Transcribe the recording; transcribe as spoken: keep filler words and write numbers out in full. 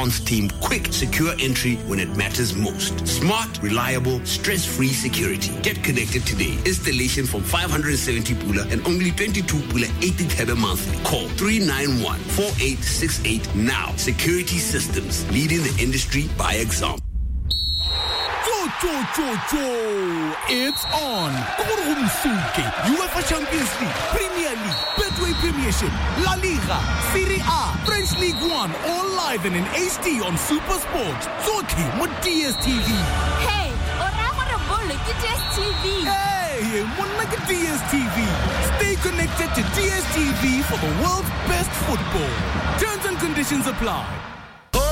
response team quick, secure entry when it matters most. Smart, reliable, stress-free security. Get connected today. Installation from five hundred seventy pula and only twenty-two pula eighty thebe monthly. Call three nine one, four eight six eight now. Security Systems, leading the industry by example. Cho, cho, cho. It's on. UEFA Champions League, Premier League, Betway Premiership, La Liga, Serie A, French League One, all live and in H D on Super Sport. Zoki mo D S T V. Hey, ora mara bolo ki D S T V. Hey, monna ki D S T V. Stay connected to D S T V for the world's best football. Terms and conditions apply.